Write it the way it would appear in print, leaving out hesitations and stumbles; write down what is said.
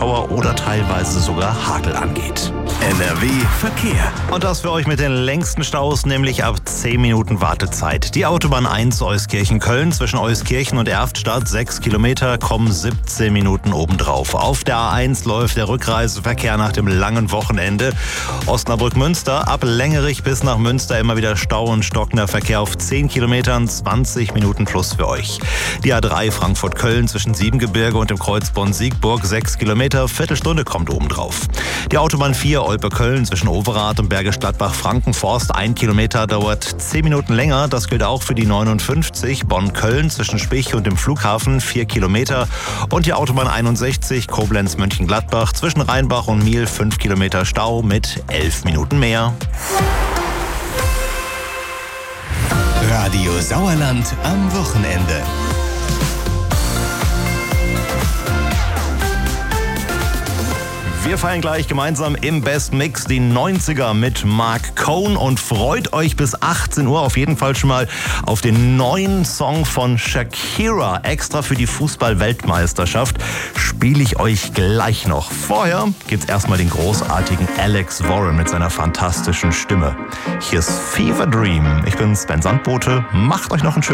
Schauer oder teilweise sogar Hagel angeht. NRW Verkehr. Und das für euch mit den längsten Staus, nämlich ab 10 Minuten Wartezeit. Die Autobahn 1 Euskirchen-Köln zwischen Euskirchen und Erftstadt 6 Kilometer, kommen 17 Minuten obendrauf. Auf der A1 läuft der Rückreiseverkehr nach dem langen Wochenende. Osnabrück-Münster, ab Längerich bis nach Münster immer wieder Stau und stockender Verkehr auf 10 Kilometern, 20 Minuten plus für euch. Die A3 Frankfurt-Köln zwischen Siebengebirge und dem Kreuz Bonn-Siegburg 6 Kilometer, Viertelstunde kommt obendrauf. Die Autobahn 4 Olpe-Köln zwischen Overath und Bergisch Gladbach-Frankenforst 1 Kilometer, dauert 10 Minuten länger. Das gilt auch für die 59 Bonn-Köln zwischen Spich und dem Flughafen 4 Kilometer. Und die Autobahn 61 Koblenz-Mönchengladbach zwischen Rheinbach und Miel 5 Kilometer Stau mit 11 Minuten mehr. Radio Sauerland am Wochenende. Wir feiern gleich gemeinsam im Best Mix die 90er mit Mark Cohn und freut euch bis 18 Uhr auf jeden Fall schon mal auf den neuen Song von Shakira. Extra für die Fußball-Weltmeisterschaft spiele ich euch gleich noch. Vorher gibt's erstmal den großartigen Alex Warren mit seiner fantastischen Stimme. Hier ist Fever Dream. Ich bin Sven Sandbote. Macht euch noch einen schönen